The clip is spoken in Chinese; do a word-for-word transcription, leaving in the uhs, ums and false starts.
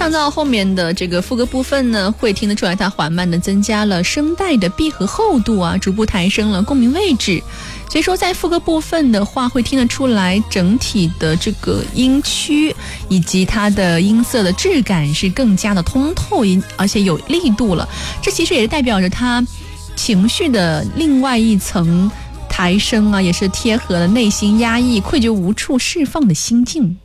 唱到后面的这个副歌部分呢，会听得出来它缓慢的增加了声带的闭合厚度啊，逐步抬升了共鸣位置。所以说在副歌部分的话，会听得出来整体的这个音区以及它的音色的质感是更加的通透，而且有力度了。这其实也代表着它情绪的另外一层抬升啊，也是贴合了内心压抑、愧疚无处释放的心境。